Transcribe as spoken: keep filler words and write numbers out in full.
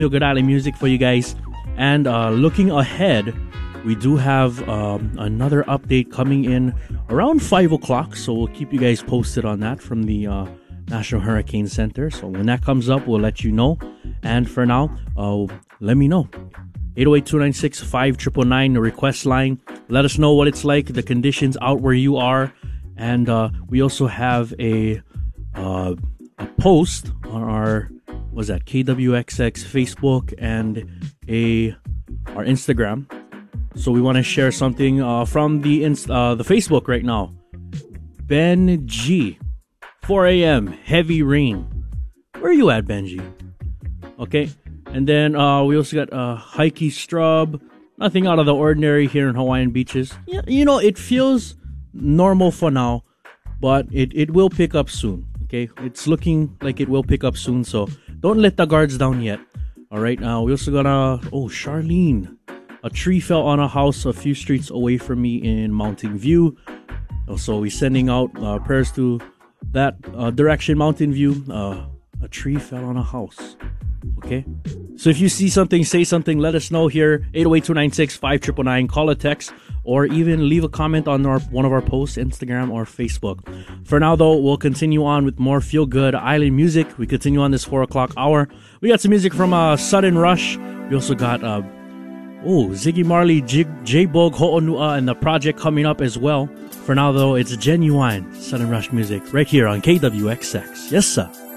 Feel Good Island music for you guys. And uh, looking ahead, we do have um, another update coming in around five o'clock. So we'll keep you guys posted on that from the uh, National Hurricane Center. So when that comes up, we'll let you know. And for now, uh, let me know. eight oh eight, two nine six, five nine nine nine, the request line. Let us know what it's like, the conditions out where you are. And uh, we also have a uh, a post on our, what was that, K W X X Facebook and a our Instagram. So we want to share something uh, from the inst- uh, the Facebook right now. Ben G, four a.m., heavy rain. Where are you at, Benji? Okay. And then uh, we also got uh, Heike Strub. Nothing out of the ordinary here in Hawaiian beaches. Yeah, you know, it feels normal for now, but it, it will pick up soon. Okay, it's looking like it will pick up soon, so don't let the guards down yet. All right. Uh, we also got uh, oh Charlene. A tree fell on a house a few streets away from me in Mountain View. So we're sending out uh, prayers to that uh, direction, Mountain View. Uh, a tree fell on a house. Okay. So if you see something, say something, let us know here. eight oh eight, two nine six, five nine nine nine. Call a text or even leave a comment on our one of our posts, Instagram or Facebook. For now, though, we'll continue on with more Feel Good Island music. We continue on this four o'clock hour. We got some music from uh, Sudden Rush. We also got... Uh, Oh, Ziggy Marley, J-Bog, Ho'onua, and the project coming up as well. For now, though, it's genuine Sudden Rush music right here on K W X X. Yes, sir.